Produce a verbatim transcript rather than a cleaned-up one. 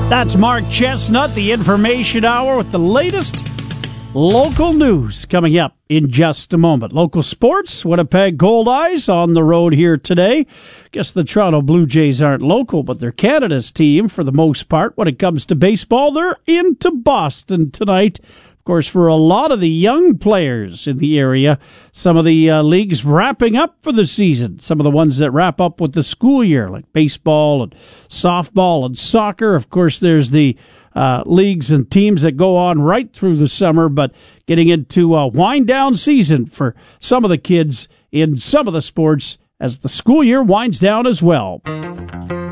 That's Mark Chestnut, the Information Hour with the latest local news coming up in just a moment. Local sports, Winnipeg Goldeyes on the road here today. Guess the Toronto Blue Jays aren't local, but they're Canada's team for the most part. When it comes to baseball, they're into Boston tonight. Of course, for a lot of the young players in the area, some of the uh, leagues wrapping up for the season. Some of the ones that wrap up with the school year, like baseball and softball and soccer. Of course, there's the uh, leagues and teams that go on right through the summer, but getting into a wind-down season for some of the kids in some of the sports as the school year winds down as well.